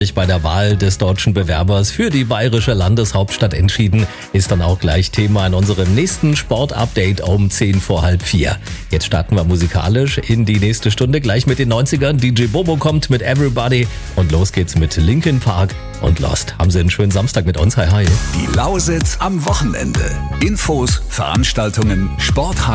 Bei der Wahl des deutschen Bewerbers für die bayerische Landeshauptstadt entschieden, ist dann auch gleich Thema in unserem nächsten Sport-Update um 4:10. Jetzt starten wir musikalisch in die nächste Stunde, gleich mit den 90ern. DJ Bobo kommt mit Everybody und los geht's mit Linkin Park und Lost. Haben Sie einen schönen Samstag mit uns. Hi, hi. Die Lausitz am Wochenende. Infos, Veranstaltungen, Sport.